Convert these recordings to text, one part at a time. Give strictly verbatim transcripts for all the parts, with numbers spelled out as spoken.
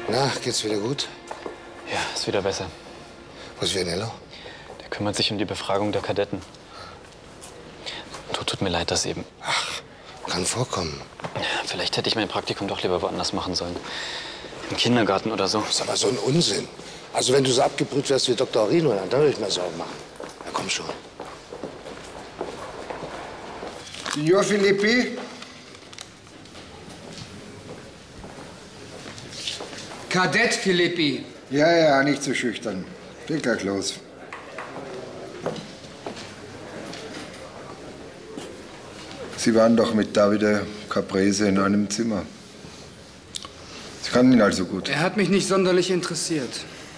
Na, geht's wieder gut? Ja, ist wieder besser. Wo ist Vianello? Der kümmert sich um die Befragung der Kadetten. Tut, tut mir leid, das eben. Ach, kann vorkommen. Vielleicht hätte ich mein Praktikum doch lieber woanders machen sollen. Im Kindergarten oder so. Das ist aber so ein Unsinn. Also wenn du so abgebrüht wärst wie Doktor Rino, dann würde ich mir Sorgen machen. Na komm schon. Signor Filippi? Kadett Filippi. Ja, ja, nicht so schüchtern. Geht gleich los. Sie waren doch mit Davide Caprese in einem Zimmer. Sie kannten ihn also gut. Er hat mich nicht sonderlich interessiert.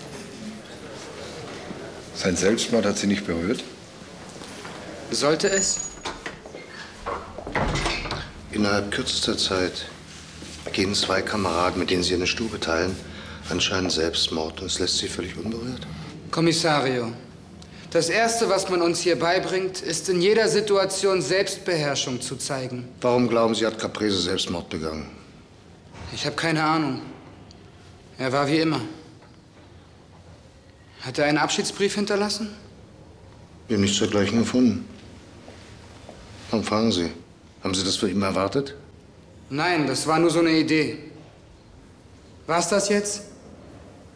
Sein Selbstmord hat Sie nicht berührt? Sollte es? Innerhalb kürzester Zeit begehen zwei Kameraden, mit denen Sie eine Stube teilen, anscheinend Selbstmord. Und es lässt Sie völlig unberührt? Kommissario, das Erste, was man uns hier beibringt, ist in jeder Situation Selbstbeherrschung zu zeigen. Warum glauben Sie, hat Caprese Selbstmord begangen? Ich habe keine Ahnung. Er war wie immer. Hat er einen Abschiedsbrief hinterlassen? Wir haben nichts dergleichen gefunden. Warum fragen Sie? Haben Sie das für ihn erwartet? Nein, das war nur so eine Idee. War's das jetzt?